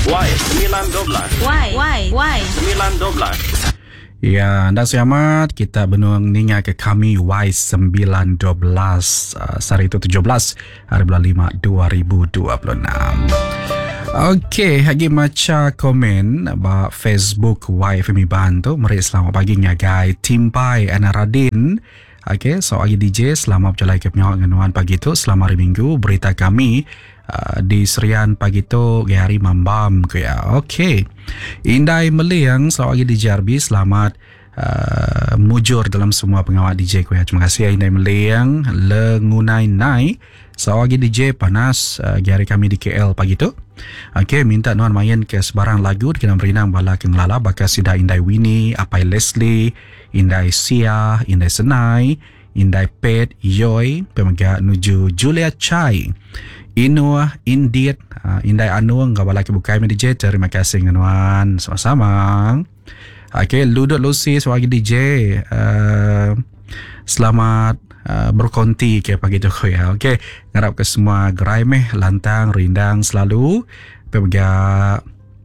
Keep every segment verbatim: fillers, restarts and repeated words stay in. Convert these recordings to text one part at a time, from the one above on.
Y sembilan dua belas. Y Y Y sembilan dua belas. Ya, anda selamat. Kita benung ninga ke kami Y sembilan dua belas uh, hari itu tujuh belas hari bulan lima dua ribu dua puluh enam. Okey, lagi macam komen ba Facebook Y F M Iban tu. Mari selamat pagi ngagai Timpai Anaradin. Okey, so lagi D J selamat berjalan ke penyawak nganuan pagi tu. Selamat hari Minggu berita kami Uh, di Serian pagi tu hari Mambam ke ya. Okey. Indai Meliang selamat pagi D J R B, selamat uh, mujur dalam semua pengawal D J ku ya. Terima kasih Indai Meliang. Lengunai Nai selamat pagi D J panas uh, hari kami di K L pagi tu. Okey, minta nuan main ke sebarang lagu di dalam berinang bala ke ngelala bakal sida Indai Winnie, Apai Leslie, Indai Sia, Indai Senai, Indai Pet, Yoy, pemega nuju Julia Chai, Inua, Indiet, uh, Indai Anu, enggak balaki bukai D J. Terima kasih nganuan sama-sama. Okey, Ludut Lucy sebagai D J. Uh, selamat uh, berkonti ke pagi tu ya. Okey, ngarap ke semua gerai meh lantang rindang selalu pemega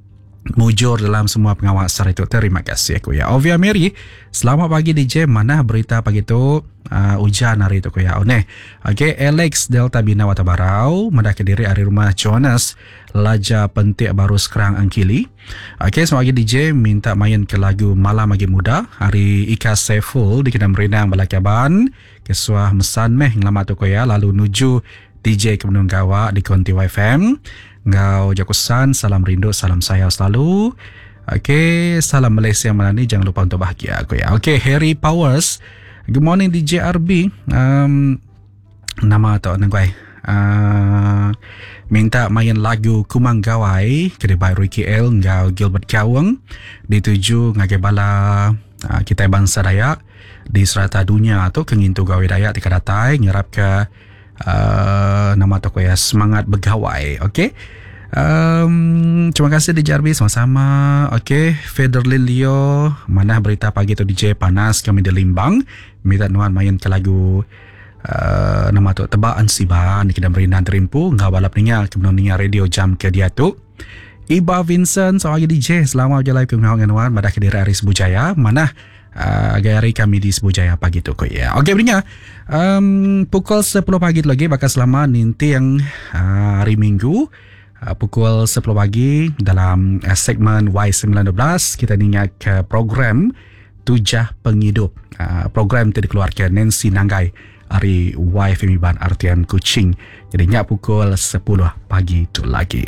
mujur dalam semua pengawal acara itu. Terima kasih aku ya. Ovia Mary, selamat pagi D J. Mana berita pagi tu? Uh, hujan hari itu aku ya. Oh ne. Okey, Alex Delta Bina Watabarau mendaki diri hari rumah Jonas Laja Pentik baru sekarang Angkili. Okey, selamat pagi D J. Minta main ke lagu Malam Lagi Muda hari Ika Saiful di Kedam Renang Balakaban. Kesuah mesan meh ngelamat tu ya. Lalu nuju D J ke Menung Gawa di Konti Y F M. Ngau Jakusan, salam rindu, salam sayang selalu. Okey, salam Malaysia Melani, jangan lupa untuk bahagia aku ya. Okey, Harry Powers. Good morning D J R B. Um, nama atau nangguai. Uh, minta main lagu Kumang Gawai kedai Rui K L ngau Gilbert Kawang dituju ngagai bala uh, kita bangsa Dayak di serata dunia atau kengintu gawai Dayak tika datai nyerap ke Uh, nama toko ya semangat bergawai. Okey, um, terima kasih D J R B sama-sama. Okey, Federlin Leo, mana berita pagi tu D J panas kami di Limbang. Minta nuan main ke lagu uh, nama tu Tebaan Siban di Kedam Berinan Terimpu ngau balap ningal ke menungia radio jam ke dia tu. Iba Vincent seorang D J selamat berjalan ke ngau nganuan pada kediri Aris Bujaya. Mana Uh, gaya kami di Sebujaya pagi tu ko ya. Okey beringat um, pukul sepuluh pagi tu lagi bakal selama nanti yang uh, hari Minggu uh, pukul sepuluh pagi dalam uh, segmen Y sembilan dua belas kita ingat ke program Tujah Penghidup. Uh, program itu dikeluarkan Nancy Nanggai hari Y F M Iban R T M Kuching. Jadi ingat pukul sepuluh pagi tu lagi.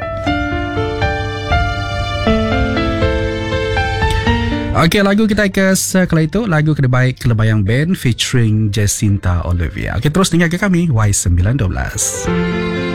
Okey, lagu kita ke sekali itu lagu Kedebaik Kelebayang Band featuring Jacinta Olivia. Okey, terus dengar ke kami Y sembilan dua belas.